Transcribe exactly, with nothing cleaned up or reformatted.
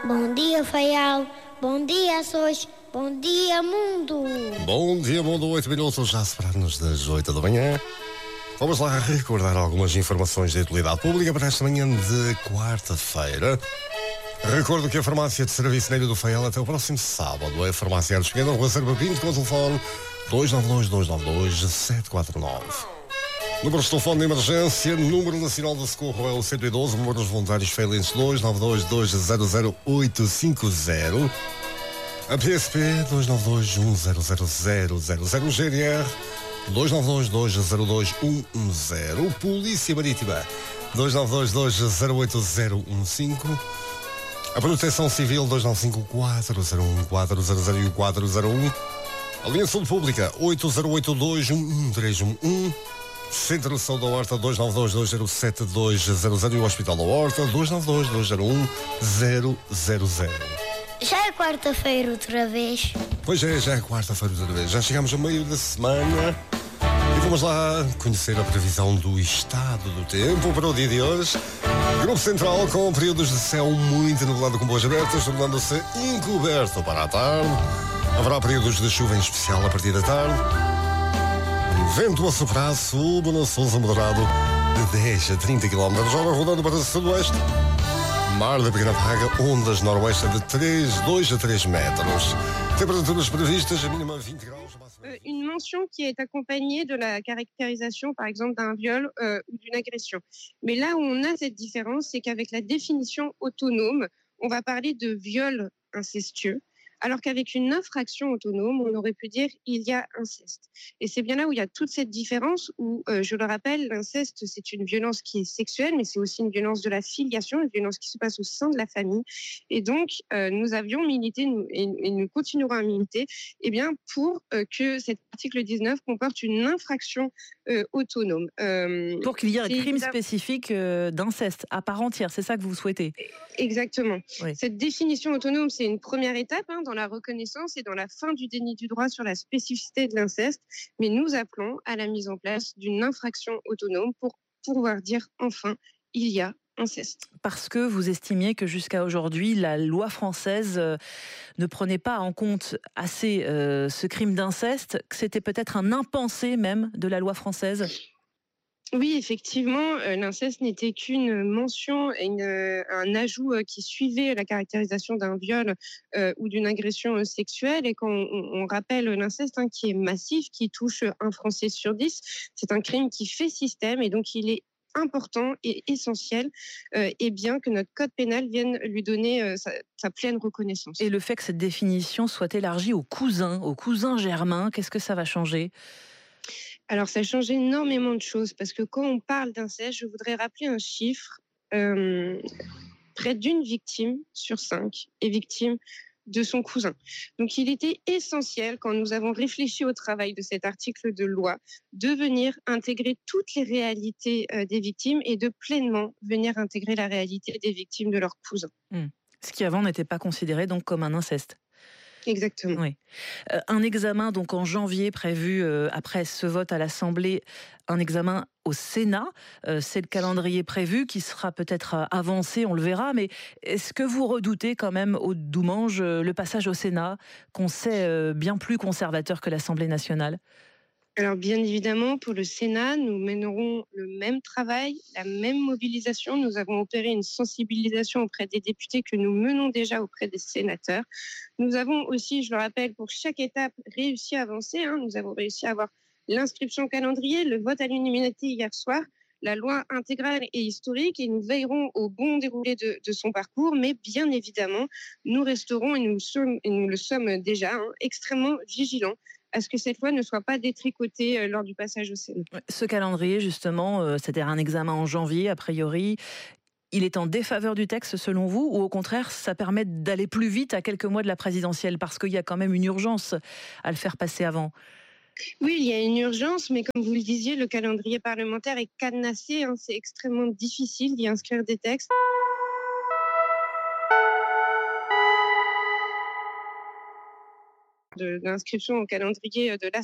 Bom dia, Faial. Bom dia, Açores. Bom dia, mundo. Bom dia, mundo. Oito minutos já separados das oito da manhã. Vamos lá recordar algumas informações de utilidade pública para esta manhã de quarta-feira. Recordo que a farmácia de serviço na Ilha do Faial até o próximo sábado é a farmácia Artes Pequena, Rua Serpa Pinto, com o telefone dois nove dois, dois nove dois, sete quatro nove. Número de telefone de emergência, número nacional de socorro é o cento e doze, número dos voluntários feilenses dois nove dois, dois zero zero oito cinco zero. A P S P dois nove dois, um zero zero zero zero zero, G N R dois nove dois, dois zero dois um um zero, Polícia Marítima dois nove dois, dois zero oito zero um cinco, a Proteção Civil dois nove cinco, quatro zero um, quatro zero zero e quatro zero um, a linha de saúde pública oito zero oito dois, um um três um um, Centro de Saúde da Horta dois nove dois, dois zero sete dois zero zero e o Hospital da Horta dois nove dois, dois zero um zero zero zero. Já é quarta-feira outra vez. Pois é, já é quarta-feira outra vez. Já chegamos ao meio da semana e vamos lá conhecer a previsão do estado do tempo para o dia de hoje. Grupo Central com períodos de céu muito nublado com boas abertas, tornando-se encoberto para a tarde. Haverá períodos de chuva em especial a partir da tarde. Vento a soprar, sul no Sousa moderado de dez a trinta quilómetros, hora rodando para o sudoeste. Mar da Pequena Praga, ondas noroeste de três, dois a três metros. Temperaturas previstas, a mínima vinte graus. Euh, une mention qui est accompagnée de la caractérisation, par exemple, d'un viol euh, ou d'une agression. Mais là où on a cette différence, c'est qu'avec la définition autonome, on va parler de viol incestueux, alors qu'avec une infraction autonome, on aurait pu dire il y a inceste. Et c'est bien là où il y a toute cette différence où, euh, je le rappelle, l'inceste, c'est une violence qui est sexuelle, mais c'est aussi une violence de la filiation, une violence qui se passe au sein de la famille. Et donc, euh, nous avions milité nous, et, et nous continuerons à militer eh bien, pour euh, que cet article dix-neuf comporte une infraction euh, autonome. Euh, pour qu'il y ait un crime évidemment... spécifique euh, d'inceste à part entière, c'est ça que vous souhaitez? Exactement. Oui. Cette définition autonome, c'est une première étape hein, dans la reconnaissance et dans la fin du déni du droit sur la spécificité de l'inceste, mais nous appelons à la mise en place d'une infraction autonome pour pouvoir dire enfin, il y a inceste. Parce que vous estimiez que jusqu'à aujourd'hui, la loi française euh, ne prenait pas en compte assez euh, ce crime d'inceste, que c'était peut-être un impensé même de la loi française? Oui, effectivement, euh, l'inceste n'était qu'une mention, une, euh, un ajout euh, qui suivait la caractérisation d'un viol euh, ou d'une agression euh, sexuelle. Et quand on, on rappelle l'inceste hein, qui est massif, qui touche un Français sur dix, c'est un crime qui fait système et donc il est important et essentiel euh, et bien que notre code pénal vienne lui donner euh, sa, sa pleine reconnaissance. Et le fait que cette définition soit élargie aux cousins, aux cousins germains, qu'est-ce que ça va changer ? Alors, ça change énormément de choses parce que quand on parle d'inceste, je voudrais rappeler un chiffre. Euh, près d'une victime sur cinq est victime de son cousin. Donc, il était essentiel, quand nous avons réfléchi au travail de cet article de loi, de venir intégrer toutes les réalités euh, des victimes et de pleinement venir intégrer la réalité des victimes de leurs cousins. Mmh. Ce qui avant n'était pas considéré donc comme un inceste. Exactement. Oui. Euh, un examen donc en janvier prévu euh, après ce vote à l'Assemblée, un examen au Sénat. Euh, c'est le calendrier prévu qui sera peut-être avancé, on le verra. Mais est-ce que vous redoutez quand même au Doumange le passage au Sénat, qu'on sait euh, bien plus conservateur que l'Assemblée nationale ? Alors bien évidemment, pour le Sénat, nous mènerons le même travail, la même mobilisation. Nous avons opéré une sensibilisation auprès des députés que nous menons déjà auprès des sénateurs. Nous avons aussi, je le rappelle, pour chaque étape, réussi à avancer. Hein. Nous avons réussi à avoir l'inscription au calendrier, le vote à l'unanimité hier soir, la loi intégrale et historique, et nous veillerons au bon déroulé de, de son parcours. Mais bien évidemment, nous resterons, et nous, sommes, et nous le sommes déjà, hein, extrêmement vigilants à ce que cette loi ne soit pas détricotée euh, lors du passage au Sénat. Ce calendrier, justement, euh, c'est-à-dire un examen en janvier, a priori, il est en défaveur du texte selon vous, ou au contraire, ça permet d'aller plus vite à quelques mois de la présidentielle, parce qu'il y a quand même une urgence à le faire passer avant? Oui, il y a une urgence, mais comme vous le disiez, le calendrier parlementaire est cadenassé, hein, c'est extrêmement difficile d'y inscrire des textes. De l'inscription au calendrier de l'Assemblée